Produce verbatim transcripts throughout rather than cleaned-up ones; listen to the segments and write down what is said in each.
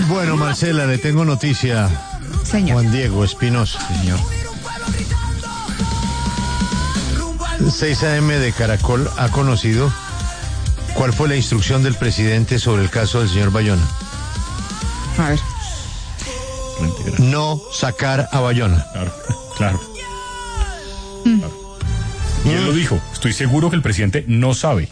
Bueno, Marcela, le tengo noticia. Señor. Juan Diego Espinosa. Señor. seis a eme de Caracol ha conocido cuál fue la instrucción del presidente sobre el caso del señor Bayona. A ver. No sacar a Bayona. Claro, claro. Mm. claro. Y él lo dijo. Estoy seguro que el presidente no sabe.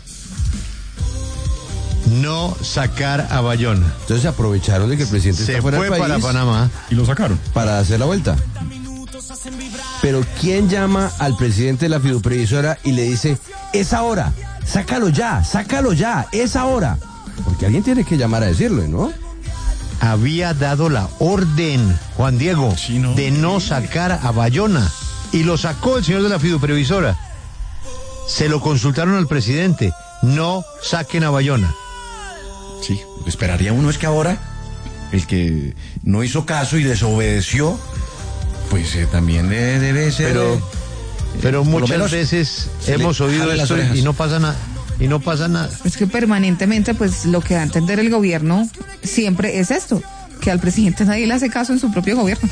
No sacar a Bayona. Entonces aprovecharon de que el presidente se está fuera fue del país para Panamá y lo sacaron para hacer la vuelta. Pero ¿quién llama al presidente de la fiduprevisora y le dice, es ahora, sácalo ya, sácalo ya, es ahora? Porque alguien tiene que llamar a decirlo, ¿no? Había dado la orden, Juan Diego, sí, no, de no sacar a Bayona. Y lo sacó el señor de la fiduprevisora. Se lo consultaron al presidente. No saquen a Bayona. Sí, lo que esperaría uno es que ahora el que no hizo caso y desobedeció, pues eh, también eh, debe ser. Pero, eh, pero muchas veces hemos oído esto y no pasa nada. Y no pasa nada. Es que permanentemente, pues lo que da a entender el gobierno siempre es esto, que al presidente nadie le hace caso en su propio gobierno.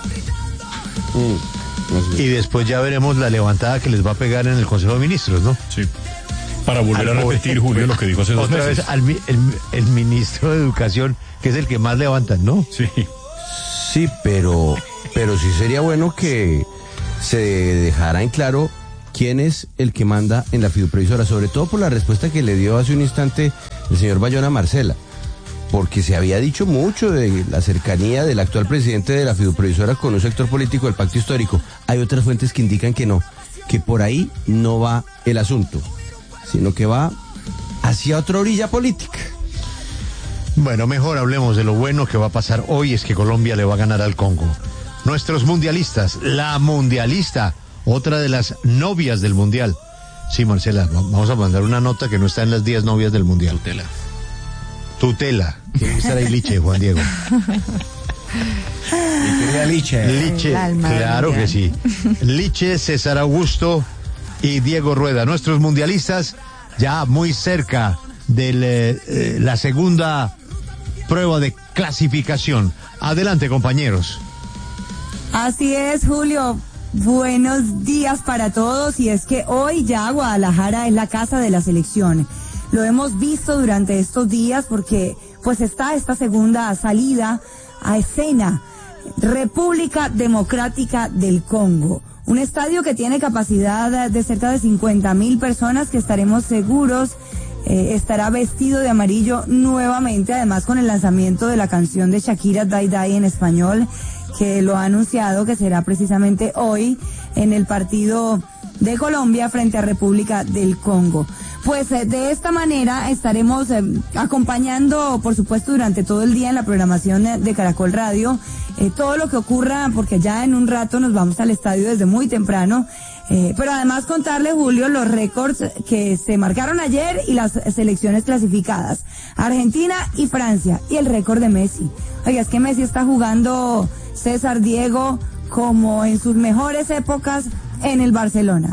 Mm. Y después ya veremos la levantada que les va a pegar en el Consejo de Ministros, ¿no? Sí. Para volver al a repetir, pobre, Julio, lo que dijo hace dos otra meses. Vez al, el, el ministro de Educación, que es el que más levantan, ¿no? Sí. Sí, pero, pero sí sería bueno que se dejara en claro quién es el que manda en la fiduprevisora, sobre todo por la respuesta que le dio hace un instante el señor Bayona a Marcela, porque se había dicho mucho de la cercanía del actual presidente de la fiduprevisora con un sector político del pacto histórico. Hay otras fuentes que indican que no, que por ahí no va el asunto, sino que va hacia otra orilla política. Bueno, mejor hablemos de lo bueno que va a pasar hoy, es que Colombia le va a ganar al Congo. Nuestros mundialistas, la mundialista, otra de las novias del mundial. Sí, Marcela, vamos a mandar una nota que no está en las diez novias del mundial. Tutela. Tutela. Tiene que estar ahí Liche, Juan Diego. Liche. Liche, claro que sí. Liche, César Augusto y Diego Rueda, nuestros mundialistas, ya muy cerca de eh, la segunda prueba de clasificación. Adelante, compañeros. Así es, Julio. Buenos días para todos, y es que hoy ya Guadalajara es la casa de la selección. Lo hemos visto durante estos días porque pues está esta segunda salida a escena. República Democrática del Congo. Un estadio que tiene capacidad de cerca de cincuenta mil personas, que estaremos seguros eh, estará vestido de amarillo nuevamente, además con el lanzamiento de la canción de Shakira, Dai Dai, en español, que lo ha anunciado que será precisamente hoy en el partido de Colombia frente a República del Congo. Pues eh, de esta manera estaremos eh, acompañando, por supuesto, durante todo el día en la programación de, de Caracol Radio, eh, todo lo que ocurra, porque ya en un rato nos vamos al estadio desde muy temprano, eh, pero además contarle, Julio, los récords que se marcaron ayer y las selecciones clasificadas, Argentina y Francia, y el récord de Messi. Oiga, es que Messi está jugando, César, Diego, como en sus mejores épocas en el Barcelona.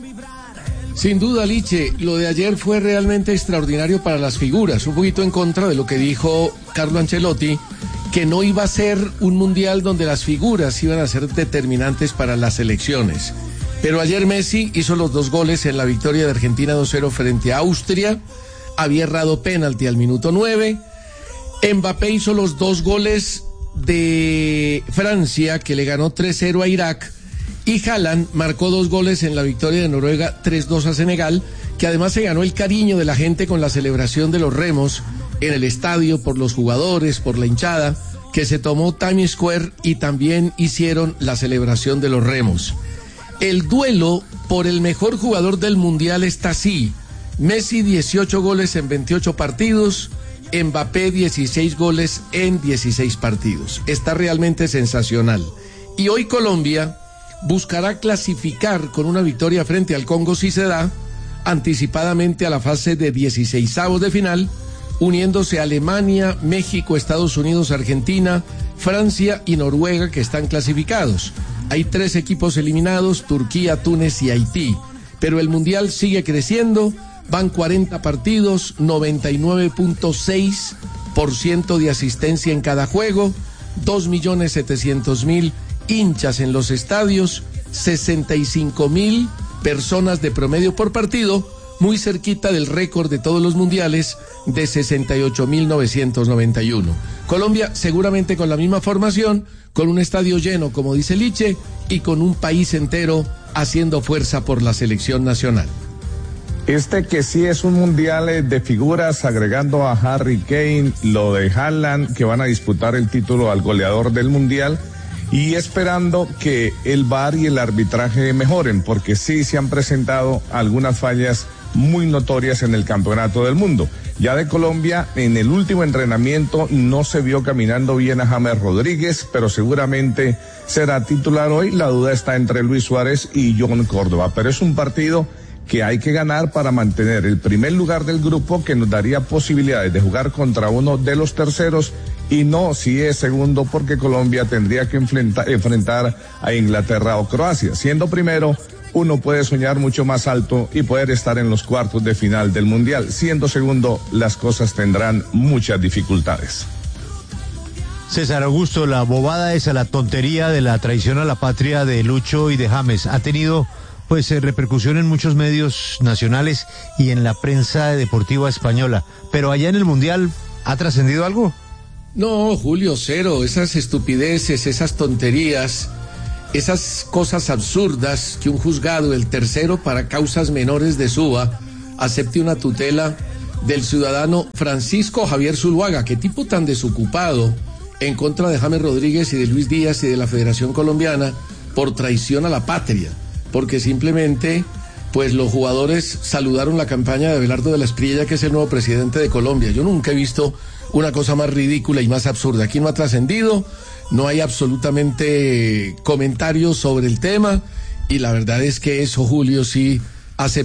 Sin duda, Liche, lo de ayer fue realmente extraordinario para las figuras, un poquito en contra de lo que dijo Carlo Ancelotti, que no iba a ser un mundial donde las figuras iban a ser determinantes para las selecciones. Pero ayer Messi hizo los dos goles en la victoria de Argentina dos cero frente a Austria, había errado penalti al minuto nueve, Mbappé hizo los dos goles de Francia, que le ganó tres cero a Irak, y Haaland marcó dos goles en la victoria de Noruega tres dos a Senegal, que además se ganó el cariño de la gente con la celebración de los remos en el estadio, por los jugadores, por la hinchada, que se tomó Times Square y también hicieron la celebración de los remos. El duelo por el mejor jugador del mundial está así: Messi dieciocho goles en veintiocho partidos, Mbappé dieciséis goles en dieciséis partidos. Está realmente sensacional. Y hoy Colombia buscará clasificar con una victoria frente al Congo, si se da, anticipadamente a la fase de dieciseisavos de final, uniéndose a Alemania, México, Estados Unidos, Argentina, Francia y Noruega, que están clasificados. Hay tres equipos eliminados: Turquía, Túnez y Haití. Pero el mundial sigue creciendo, van cuarenta partidos, noventa y nueve punto seis por ciento de asistencia en cada juego, dos millones setecientos mil hinchas en los estadios, sesenta y cinco mil personas de promedio por partido, muy cerquita del récord de todos los mundiales de sesenta y ocho mil novecientos noventa y uno. Colombia seguramente con la misma formación, con un estadio lleno, como dice Liche, y con un país entero haciendo fuerza por la selección nacional. Este que sí es un mundial de figuras, agregando a Harry Kane, lo de Haaland, que van a disputar el título al goleador del mundial, y esperando que el V A R y el arbitraje mejoren, porque sí se han presentado algunas fallas muy notorias en el campeonato del mundo. Ya de Colombia, en el último entrenamiento no se vio caminando bien a James Rodríguez, pero seguramente será titular hoy. La duda está entre Luis Suárez y John Córdoba, pero es un partido que hay que ganar para mantener el primer lugar del grupo, que nos daría posibilidades de jugar contra uno de los terceros, y no si es segundo, porque Colombia tendría que enfrentar, enfrentar a Inglaterra o Croacia. Siendo primero, uno puede soñar mucho más alto y poder estar en los cuartos de final del Mundial. Siendo segundo, las cosas tendrán muchas dificultades. César Augusto, la bobada esa, la tontería de la traición a la patria de Lucho y de James, ha tenido pues eh, repercusión en muchos medios nacionales y en la prensa deportiva española, pero allá en el Mundial, ¿ha trascendido algo? No, Julio, cero. Esas estupideces, esas tonterías, esas cosas absurdas que un juzgado, el tercero para causas menores de Suba, acepte una tutela del ciudadano Francisco Javier Zuluaga. Qué tipo tan desocupado, en contra de James Rodríguez y de Luis Díaz y de la Federación Colombiana por traición a la patria, porque simplemente pues los jugadores saludaron la campaña de Abelardo de la Espriella, que es el nuevo presidente de Colombia. Yo nunca he visto una cosa más ridícula y más absurda. Aquí no ha trascendido, no hay absolutamente comentarios sobre el tema, y la verdad es que eso, Julio, sí hace